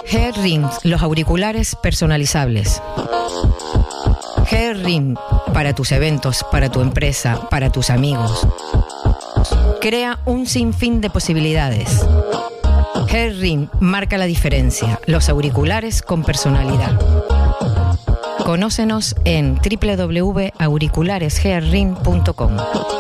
G-Rings, los auriculares personalizables. G-Ring, para tus eventos, para tu empresa, para tus amigos. Crea un sinfín de posibilidades. G-Ring marca la diferencia. Los auriculares con personalidad. Conócenos en www.auricularesgring.com.